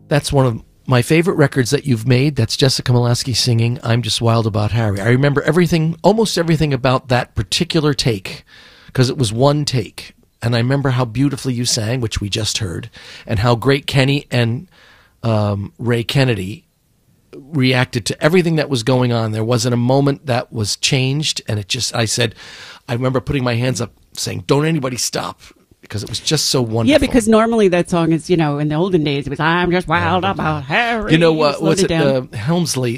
That's one of my favorite records that you've made. That's Jessica Molaskey singing I'm Just Wild About Harry. I remember almost everything about that particular take, because it was one take. And I remember how beautifully you sang, which we just heard, and how great Kenny and Ray Kennedy reacted to everything that was going on. There wasn't a moment that was changed, and I remember putting my hands up saying, don't anybody stop, because it was just so wonderful. Yeah, because normally that song is, in the olden days, it was I'm Just Wild About Harry. What's it, Helmsley,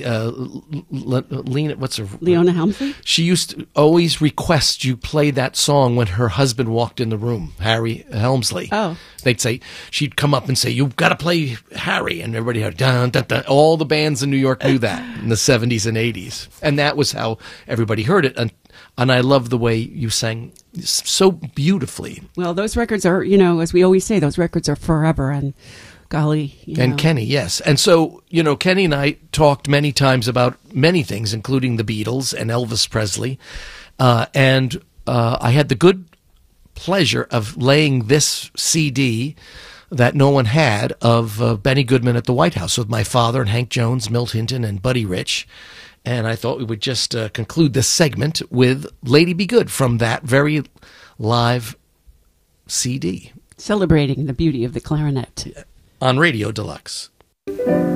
Leona Helmsley? She used to always request you play that song when her husband walked in the room, Harry Helmsley. Oh. She'd come up and say, you've got to play Harry, and everybody heard, dun, dun, dun. All the bands in New York knew that in the 70s and 80s. And that was how everybody heard it. And I love the way you sang so beautifully. Well, those records are, as we always say, those records are forever. And golly, And Kenny, yes. And so, Kenny and I talked many times about many things, including the Beatles and Elvis Presley. And I had the good pleasure of laying this CD that no one had of Benny Goodman at the White House with my father and Hank Jones, Milt Hinton, and Buddy Rich. And I thought we would just conclude this segment with Lady Be Good from that very live CD. Celebrating the beauty of the clarinet. On Radio Deluxe.